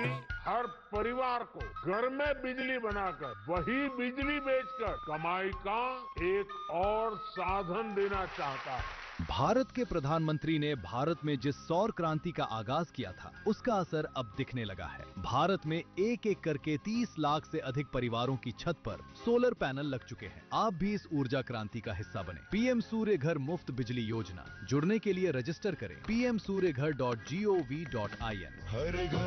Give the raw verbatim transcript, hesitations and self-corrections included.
हर परिवार को घर में बिजली बनाकर वही बिजली बेचकर कमाई का एक और साधन देना चाहता है। भारत के प्रधानमंत्री ने भारत में जिस सौर क्रांति का आगाज किया था, उसका असर अब दिखने लगा है। भारत में एक एक करके तीस लाख से अधिक परिवारों की छत पर सोलर पैनल लग चुके हैं। आप भी इस ऊर्जा क्रांति का हिस्सा बने। पीएम सूर्य घर मुफ्त बिजली योजना, जुड़ने के लिए रजिस्टर करें पी एम सूर्य घर dot G O V dot I N.